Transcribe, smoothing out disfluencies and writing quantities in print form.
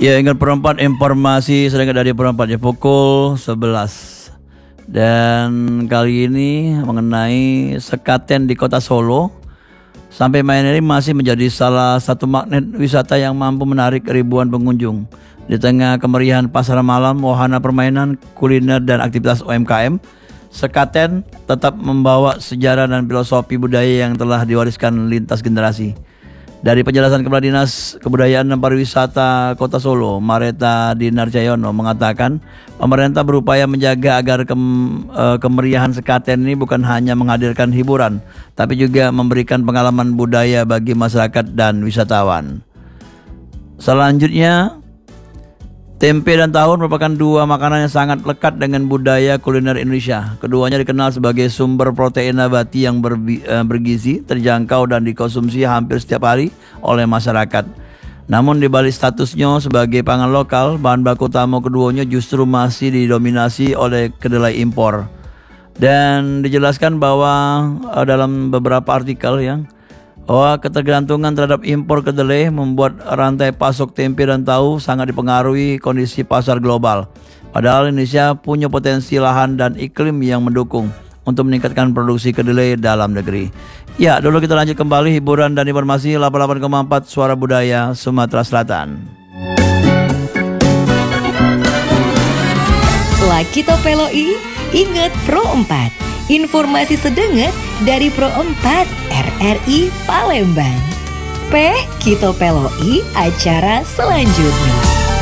Ya, ingat perempat informasi sedang dari perempat ya pukul 11. Dan kali ini mengenai sekaten di kota Solo. Sampai main ini masih menjadi salah satu magnet wisata yang mampu menarik ribuan pengunjung. Di tengah kemeriahan pasar malam, wahana permainan, kuliner dan aktivitas UMKM, sekaten tetap membawa sejarah dan filosofi budaya yang telah diwariskan lintas generasi. Dari penjelasan Kepala Dinas Kebudayaan dan Pariwisata Kota Solo, Mareta Dinarjayono mengatakan pemerintah berupaya menjaga agar kemeriahan sekaten ini bukan hanya menghadirkan hiburan, tapi juga memberikan pengalaman budaya bagi masyarakat dan wisatawan. Selanjutnya, tempe dan tahu merupakan dua makanan yang sangat lekat dengan budaya kuliner Indonesia. Keduanya dikenal sebagai sumber protein nabati yang bergizi, terjangkau dan dikonsumsi hampir setiap hari oleh masyarakat. Namun di balik statusnya sebagai pangan lokal, bahan baku utama keduanya justru masih didominasi oleh kedelai impor. Dan dijelaskan bahwa dalam beberapa artikel bahwa ketergantungan terhadap impor kedelai membuat rantai pasok tempe dan tahu sangat dipengaruhi kondisi pasar global. Padahal Indonesia punya potensi lahan dan iklim yang mendukung untuk meningkatkan produksi kedelai dalam negeri. Ya, dulu kita lanjut kembali hiburan dan informasi 88,4 Suara Budaya Sumatera Selatan. Lakito Peloi, ingat Pro 4. Informasi sedenget dari Pro 4 RRI Palembang. Kito Peloi acara selanjutnya.